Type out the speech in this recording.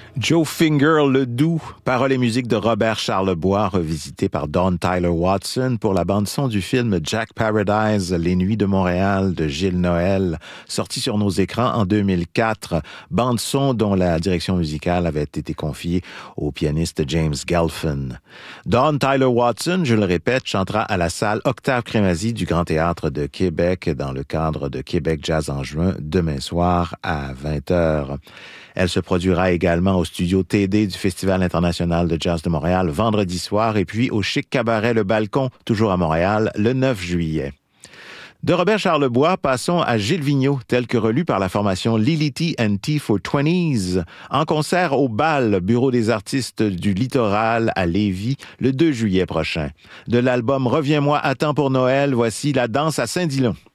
Joe Finger le Doux, paroles et musique de Robert Charlebois, revisité par Dawn Tyler Watson pour la bande-son du film Jack Paradise, Les Nuits de Montréal de Gilles Noël, sorti sur nos écrans en 2004, bande-son dont la direction musicale avait été confiée au pianiste James Gelfand. Dawn Tyler Watson, je le répète, chantera à la salle Octave Crémazie du Grand Théâtre de Québec dans le cadre de Québec Jazz en juin, demain soir à 20h. Elle se produira également au studio TD du Festival international de jazz de Montréal vendredi soir et puis au Chic Cabaret Le Balcon, toujours à Montréal, le 9 juillet. De Robert Charlebois, passons à Gilles Vigneault, tel que relu par la formation Lility and Tea for Twenties, en concert au BAL, Bureau des artistes du Littoral à Lévis, le 2 juillet prochain. De l'album Reviens-moi à temps pour Noël, voici La danse à Saint-Dillon.